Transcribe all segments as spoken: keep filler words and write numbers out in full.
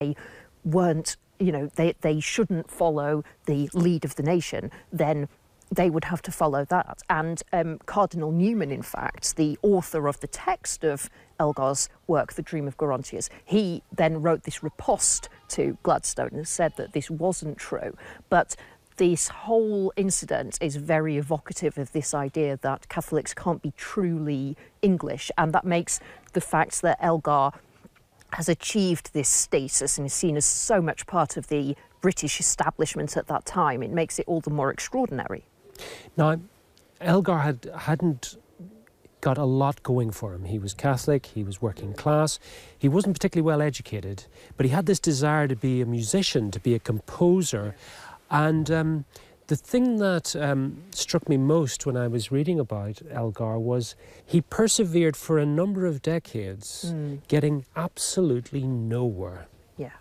they weren't, you know, they, they shouldn't follow the lead of the nation, then they would have to follow that. And um, Cardinal Newman, in fact, the author of the text of Elgar's work, The Dream of Gerontius, he then wrote this riposte to Gladstone and said that this wasn't true. But this whole incident is very evocative of this idea that Catholics can't be truly English, and that makes the fact that Elgar has achieved this status and is seen as so much part of the British establishment at that time, it makes it all the more extraordinary. Now, Elgar had, hadn't got a lot going for him. He was Catholic, he was working class, he wasn't particularly well educated, but he had this desire to be a musician, to be a composer. And um, the thing that um, struck me most when I was reading about Elgar was he persevered for a number of decades, mm. getting absolutely nowhere. Yeah.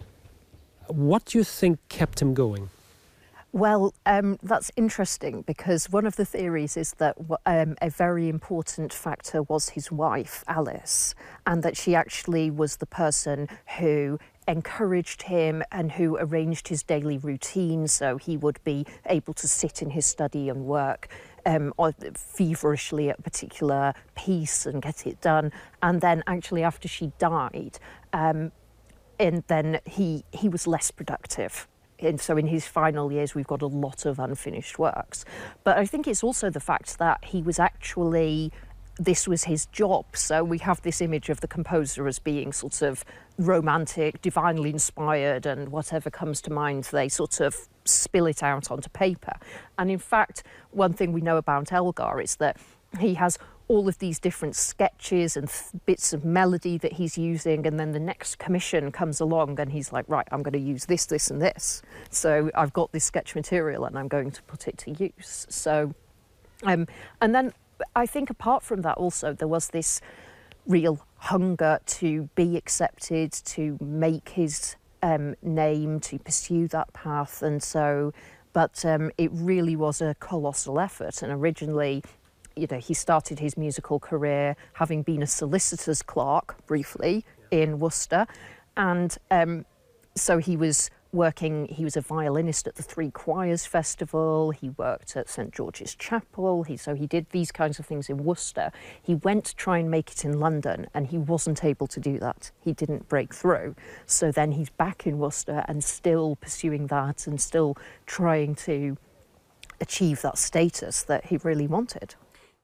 What do you think kept him going? Well, um, that's interesting because one of the theories is that um, a very important factor was his wife, Alice, and that she actually was the person who encouraged him and who arranged his daily routine so he would be able to sit in his study and work um, feverishly at a particular piece and get it done. And then actually after she died, um, and then he, he was less productive. And so in his final years, we've got a lot of unfinished works. But I think it's also the fact that he was actually, this was his job. So we have this image of the composer as being sort of romantic, divinely inspired, and whatever comes to mind, they sort of spill it out onto paper. And in fact, one thing we know about Elgar is that he has all of these different sketches and th bits of melody that he's using, and then the next commission comes along and he's like, right, I'm going to use this, this and this. So I've got this sketch material and I'm going to put it to use. So, um, and then I think apart from that also, there was this real hunger to be accepted, to make his um, name, to pursue that path. And so, but um, it really was a colossal effort. And originally, you know, he started his musical career having been a solicitor's clerk briefly in Worcester. And um, so he was working, he was a violinist at the Three Choirs Festival, he worked at Saint George's Chapel, he, so he did these kinds of things in Worcester. He went to try and make it in London and he wasn't able to do that. He didn't break through. So then he's back in Worcester and still pursuing that and still trying to achieve that status that he really wanted.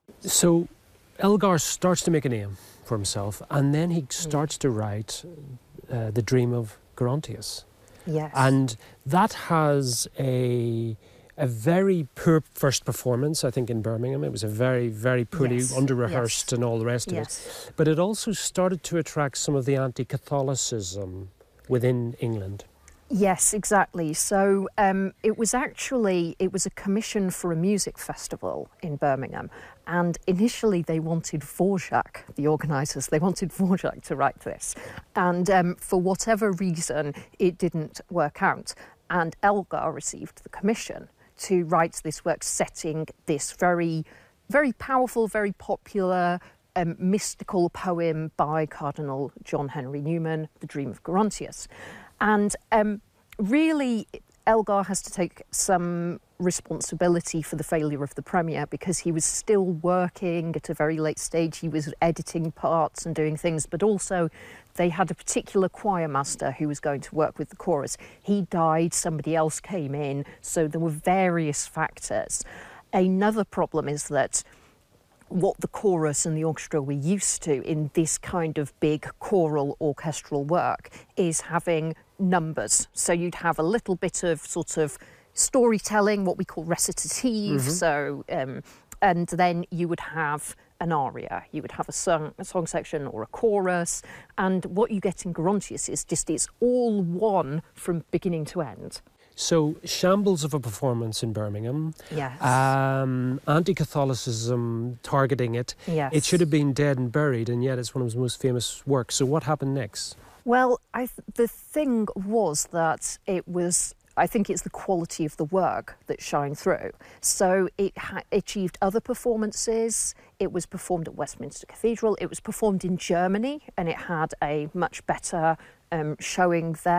So Elgar starts to make a name for himself, and then he starts to write uh, The Dream of Gerontius. Yes. And that has a a very poor first performance, I think, in Birmingham. It was a very, very poorly yes. under-rehearsed yes. and all the rest of yes. it. But it also started to attract some of the anti-Catholicism within England. Yes, exactly. So um, it was actually, it was a commission for a music festival in Birmingham. And initially they wanted Dvorak, the organisers, they wanted Dvorak to write this. And um, for whatever reason, it didn't work out. And Elgar received the commission to write this work setting this very, very powerful, very popular um, mystical poem by Cardinal John Henry Newman, The Dream of Gerontius. And um, really, Elgar has to take some responsibility for the failure of the premiere because he was still working at a very late stage. He was editing parts and doing things, but also they had a particular choir master who was going to work with the chorus. He died, somebody else came in, so there were various factors. Another problem is that what the chorus and the orchestra were used to in this kind of big choral orchestral work is having numbers. So you'd have a little bit of sort of storytelling, what we call recitative, mm-hmm. so um, and then you would have an aria, you would have a song, a song section or a chorus, and what you get in Gerontius is just it's all one from beginning to end. So, shambles of a performance in Birmingham. Yes. Um, anti-Catholicism targeting it. Yes. It should have been dead and buried, and yet it's one of his most famous works. So what happened next? Well, I th the thing was that it was, I think it's the quality of the work that shined through. So it ha achieved other performances. It was performed at Westminster Cathedral. It was performed in Germany, and it had a much better um, showing there.